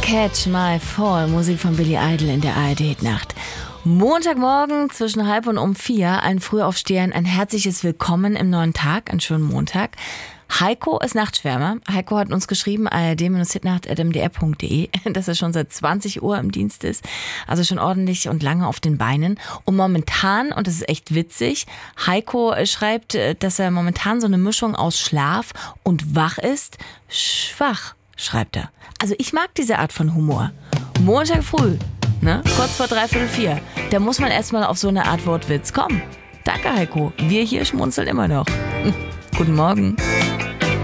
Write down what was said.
Catch My Fall, Musik von Billy Idol in der ARD-Nacht. Montagmorgen zwischen 3:30 und 4, allen Frühaufstehern ein herzliches Willkommen im neuen Tag, einen schönen Montag. Heiko ist Nachtschwärmer. Heiko hat uns geschrieben, ard-hitnacht@mdr.de, dass er schon seit 20 Uhr im Dienst ist. Also schon ordentlich und lange auf den Beinen. Und momentan, und das ist echt witzig, Heiko schreibt, dass er momentan so eine Mischung aus Schlaf und wach ist. Schwach, schreibt er. Also ich mag diese Art von Humor. Montag früh, ne? Kurz vor 3:45. Da muss man erstmal auf so eine Art Wortwitz kommen. Danke, Heiko. Wir hier schmunzeln immer noch. Guten Morgen.